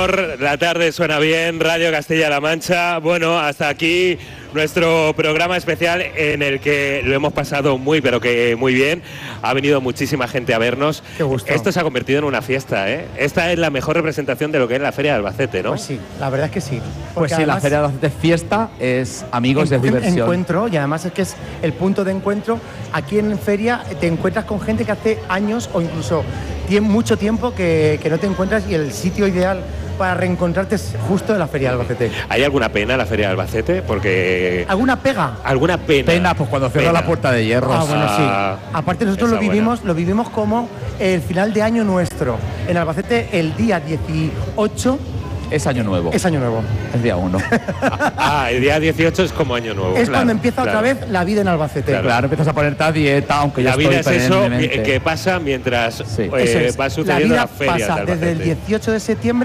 humor, la tarde suena bien, Radio Castilla-La Mancha. Bueno, hasta aquí nuestro programa especial en el que lo hemos pasado muy, pero que muy bien. Ha venido muchísima gente a vernos. Qué gusto. Esto se ha convertido en una fiesta, ¿eh? Esta es la mejor representación de lo que es la Feria de Albacete, ¿no? Pues sí, la verdad es que sí. Pues sí, la Feria de Albacete es fiesta, es amigos, es diversión. Encuentro, y además es que es el punto de encuentro. Aquí en Feria te encuentras con gente que hace años o incluso mucho tiempo que no te encuentras, y el sitio ideal para reencontrarte es justo en la Feria de Albacete. ¿Hay alguna pena en la Feria de Albacete? Porque... ¿Alguna pega? ¿Alguna pena? Pena, pues cuando cierra la puerta de hierro. Ah, bueno, sí. Aparte nosotros lo vivimos como el final de año nuestro. En Albacete el día 18... Es año nuevo. Es año nuevo. Es día 1. El día 18 es como año nuevo. Es cuando empieza otra vez la vida en Albacete. Claro, empiezas a ponerte a dieta, aunque ya la vida es eso que pasa mientras va sucediendo la feria. La vida pasa desde el 18 de septiembre